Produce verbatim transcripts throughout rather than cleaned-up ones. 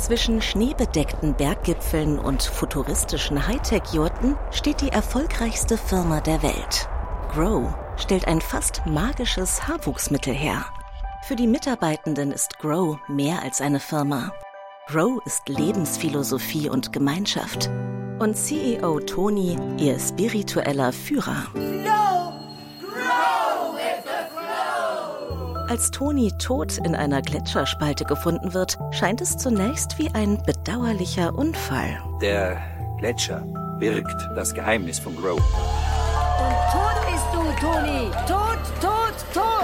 Zwischen schneebedeckten Berggipfeln und futuristischen Hightech-Jurten steht die erfolgreichste Firma der Welt. Grow stellt ein fast magisches Haarwuchsmittel her. Für die Mitarbeitenden ist Grow mehr als eine Firma. Grow ist Lebensphilosophie und Gemeinschaft. Und C E O Toni, ihr spiritueller Führer. Flow, grow with the flow. Als Toni tot in einer Gletscherspalte gefunden wird, scheint es zunächst wie ein bedauerlicher Unfall. Der Gletscher birgt das Geheimnis von Grow. Und tot bist du, Toni. Tot, tot, tot.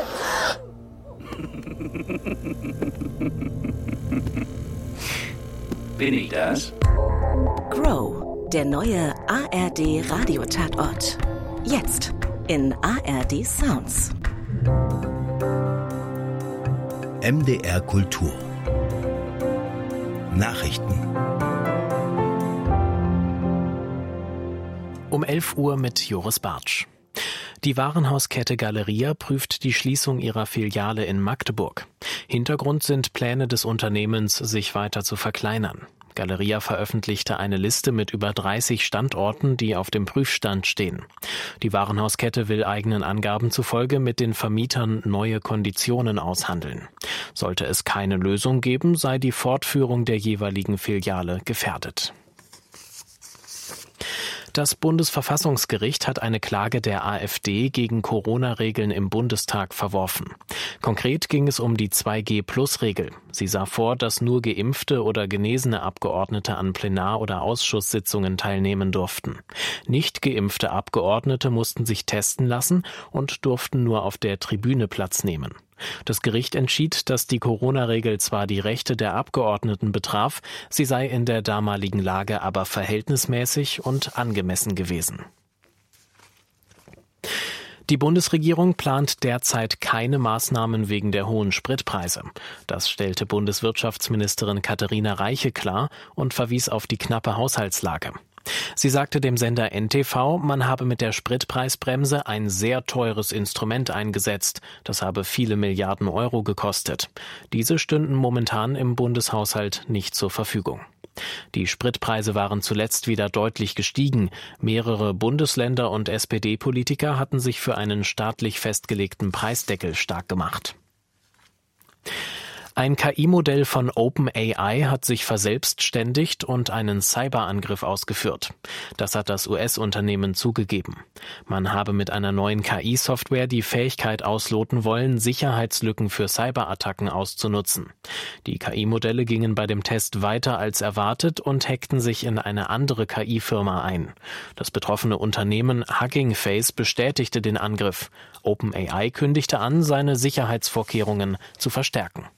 Bin ich das? Grow, der neue A R D-Radiotatort. Jetzt in A R D Sounds. M D R Kultur. Nachrichten. Um elf Uhr mit Joris Bartsch. Die Warenhauskette Galeria prüft die Schließung ihrer Filiale in Magdeburg. Hintergrund sind Pläne des Unternehmens, sich weiter zu verkleinern. Galeria veröffentlichte eine Liste mit über dreißig Standorten, die auf dem Prüfstand stehen. Die Warenhauskette will eigenen Angaben zufolge mit den Vermietern neue Konditionen aushandeln. Sollte es keine Lösung geben, sei die Fortführung der jeweiligen Filiale gefährdet. Das Bundesverfassungsgericht hat eine Klage der AfD gegen Corona-Regeln im Bundestag verworfen. Konkret ging es um die zwei G Plus Regel. Sie sah vor, dass nur geimpfte oder genesene Abgeordnete an Plenar- oder Ausschusssitzungen teilnehmen durften. Nicht geimpfte Abgeordnete mussten sich testen lassen und durften nur auf der Tribüne Platz nehmen. Das Gericht entschied, dass die Corona-Regel zwar die Rechte der Abgeordneten betraf, sie sei in der damaligen Lage aber verhältnismäßig und angemessen gewesen. Die Bundesregierung plant derzeit keine Maßnahmen wegen der hohen Spritpreise. Das stellte Bundeswirtschaftsministerin Katharina Reiche klar und verwies auf die knappe Haushaltslage. Sie sagte dem Sender N T V, man habe mit der Spritpreisbremse ein sehr teures Instrument eingesetzt. Das habe viele Milliarden Euro gekostet. Diese stünden momentan im Bundeshaushalt nicht zur Verfügung. Die Spritpreise waren zuletzt wieder deutlich gestiegen. Mehrere Bundesländer und S P D-Politiker hatten sich für einen staatlich festgelegten Preisdeckel stark gemacht. Ein K I-Modell von OpenAI hat sich verselbstständigt und einen Cyberangriff ausgeführt. Das hat das U S-Unternehmen zugegeben. Man habe mit einer neuen K I-Software die Fähigkeit ausloten wollen, Sicherheitslücken für Cyberattacken auszunutzen. Die K I-Modelle gingen bei dem Test weiter als erwartet und hackten sich in eine andere K I-Firma ein. Das betroffene Unternehmen Hugging Face bestätigte den Angriff. OpenAI kündigte an, seine Sicherheitsvorkehrungen zu verstärken.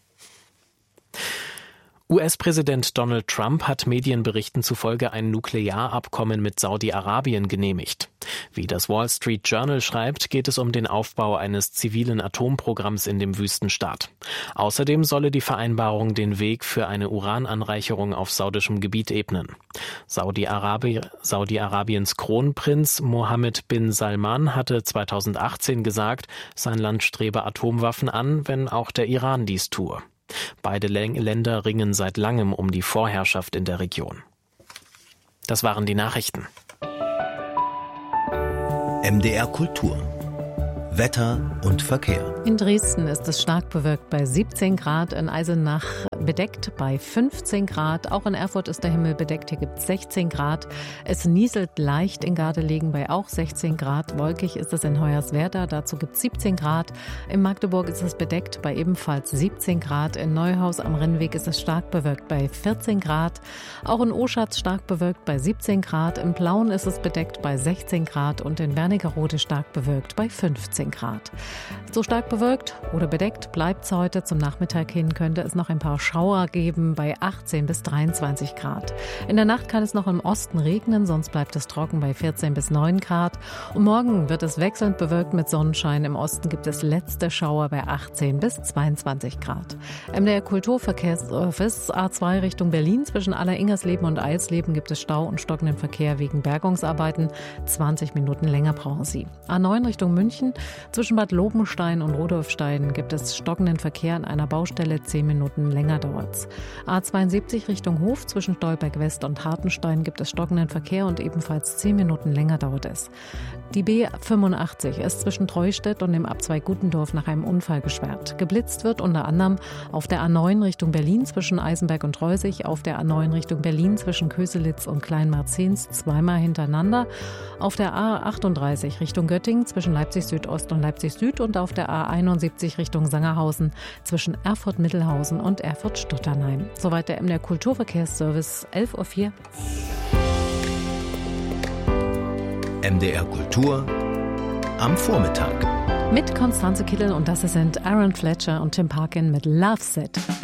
U S-Präsident Donald Trump hat Medienberichten zufolge ein Nuklearabkommen mit Saudi-Arabien genehmigt. Wie das Wall Street Journal schreibt, geht es um den Aufbau eines zivilen Atomprogramms in dem Wüstenstaat. Außerdem solle die Vereinbarung den Weg für eine Urananreicherung auf saudischem Gebiet ebnen. Saudi-Arabi- Saudi-Arabiens Kronprinz Mohammed bin Salman hatte zweitausendachtzehn gesagt, sein Land strebe Atomwaffen an, wenn auch der Iran dies tue. Beide Länder ringen seit langem um die Vorherrschaft in der Region. Das waren die Nachrichten. M D R Kultur. Wetter und Verkehr. In Dresden ist es stark bewölkt bei siebzehn Grad, in Eisenach bedeckt bei fünfzehn Grad. Auch in Erfurt ist der Himmel bedeckt, hier gibt es sechzehn Grad. Es nieselt leicht in Gardelegen bei auch sechzehn Grad. Wolkig ist es in Hoyerswerda, dazu gibt es siebzehn Grad. In Magdeburg ist es bedeckt bei ebenfalls siebzehn Grad. In Neuhaus am Rennweg ist es stark bewölkt bei vierzehn Grad. Auch in Oschatz stark bewölkt bei siebzehn Grad. In Plauen ist es bedeckt bei sechzehn Grad und in Wernigerode stark bewölkt bei fünfzehn Grad. So stark bewölkt oder bedeckt bleibt es heute. Zum Nachmittag hin könnte es noch ein paar Schauer geben bei achtzehn bis dreiundzwanzig Grad. In der Nacht kann es noch im Osten regnen, sonst bleibt es trocken bei vierzehn bis neun Grad. Und morgen wird es wechselnd bewölkt mit Sonnenschein. Im Osten gibt es letzte Schauer bei achtzehn bis zweiundzwanzig Grad. M D R Kulturverkehrsservice A zwei Richtung Berlin. Zwischen Aller-Ingersleben und Eilsleben gibt es Stau und stockenden Verkehr wegen Bergungsarbeiten. zwanzig Minuten länger brauchen Sie. A neun Richtung München. Zwischen Bad Lobenstein und Rudolfstein gibt es stockenden Verkehr an einer Baustelle. zehn Minuten länger dauert dauert's. A zweiundsiebzig Richtung Hof zwischen Stolberg West und Hartenstein gibt es stockenden Verkehr und ebenfalls zehn Minuten länger dauert es. Die B fünfundachtzig ist zwischen Treustedt und dem Abzweig Gutendorf nach einem Unfall gesperrt. Geblitzt wird unter anderem auf der A neun Richtung Berlin zwischen Eisenberg und Reusig, auf der A neun Richtung Berlin zwischen Köselitz und Kleinmarzens zweimal hintereinander, auf der A achtunddreißig Richtung Göttingen zwischen Leipzig Südost und Leipzig Süd und auf der A einundsiebzig Richtung Sangerhausen zwischen Erfurt-Mittelhausen und Erfurt-Stotternheim. Soweit der M D R Kulturverkehrsservice, elf Uhr vier. M D R Kultur am Vormittag. Mit Konstanze Kittel und das sind Aaron Fletcher und Tim Parkin mit Love Set.